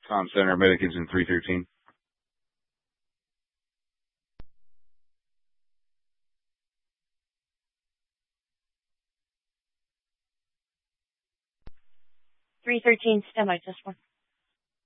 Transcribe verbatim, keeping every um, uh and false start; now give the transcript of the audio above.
Tom Center, Medicans in three thirteen. three thirteen, stand by, just one.